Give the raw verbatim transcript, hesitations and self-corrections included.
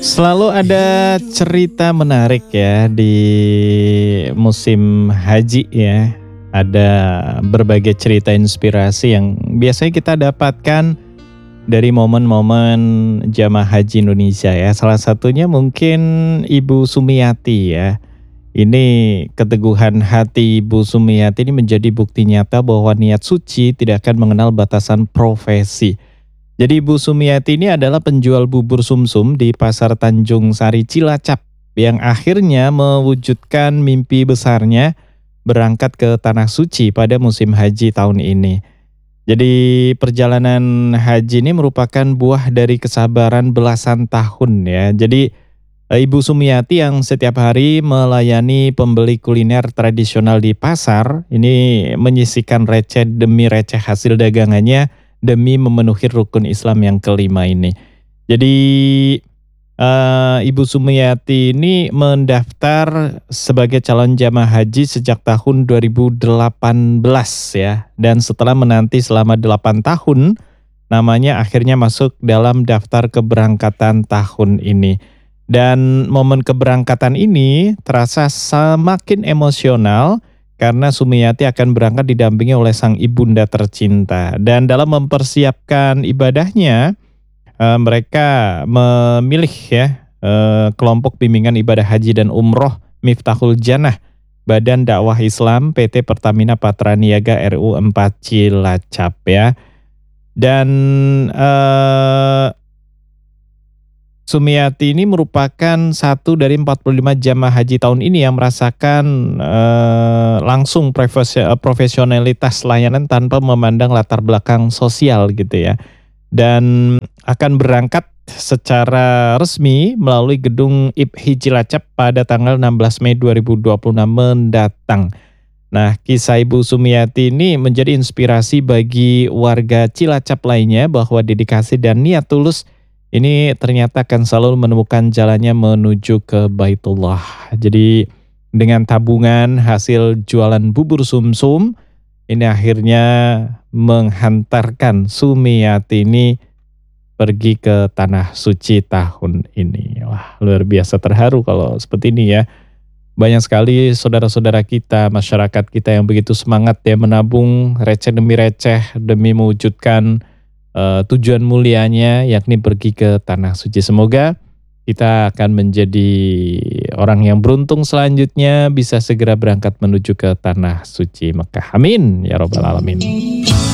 Selalu ada cerita menarik ya di musim haji ya. Ada berbagai cerita inspirasi yang biasanya kita dapatkan dari momen-momen jamaah haji Indonesia ya. Salah satunya mungkin Ibu Sumiati ya. Ini keteguhan hati Ibu Sumiati ini menjadi bukti nyata bahwa niat suci tidak akan mengenal batasan profesi. Jadi Ibu Sumiati ini adalah penjual bubur sumsum di Pasar Tanjung Sari Cilacap yang akhirnya mewujudkan mimpi besarnya berangkat ke Tanah Suci pada musim haji tahun ini. Jadi perjalanan haji ini merupakan buah dari kesabaran belasan tahun ya. Jadi eh, Ibu Sumiati yang setiap hari melayani pembeli kuliner tradisional di pasar ini menyisihkan receh demi receh hasil dagangannya demi memenuhi rukun Islam yang kelima ini. Jadi eh, Ibu Sumiati ini mendaftar sebagai calon jamaah haji sejak tahun dua ribu delapan belas ya. Dan setelah menanti selama delapan tahun, namanya akhirnya masuk dalam daftar keberangkatan tahun ini. Dan momen keberangkatan ini terasa semakin emosional karena Sumiati akan berangkat didampingi oleh sang ibunda tercinta. Dan dalam mempersiapkan ibadahnya, eh, mereka memilih ya eh, kelompok bimbingan ibadah haji dan umroh Miftahul Jannah, Badan Dakwah Islam P T Pertamina Patraniaga R U empat Cilacap ya. Dan eh, Sumiati ini merupakan satu dari empat puluh lima jamaah haji tahun ini yang merasakan eh, langsung profesi- profesionalitas layanan tanpa memandang latar belakang sosial gitu ya. Dan akan berangkat secara resmi melalui gedung I P H I Cilacap pada tanggal enam belas Mei dua ribu dua puluh enam mendatang. Nah, kisah Ibu Sumiati ini menjadi inspirasi bagi warga Cilacap lainnya bahwa dedikasi dan niat tulus ini ternyata akan selalu menemukan jalannya menuju ke Baitullah. Jadi dengan tabungan hasil jualan bubur sumsum, ini akhirnya menghantarkan Sumiati ini pergi ke Tanah Suci tahun ini. Wah, luar biasa terharu kalau seperti ini ya. Banyak sekali saudara-saudara kita, masyarakat kita yang begitu semangat ya menabung receh demi receh demi mewujudkan Uh, tujuan mulianya yakni pergi ke Tanah Suci. Semoga kita akan menjadi orang yang beruntung selanjutnya bisa segera berangkat menuju ke Tanah Suci Mekah. Amin ya robbal alamin.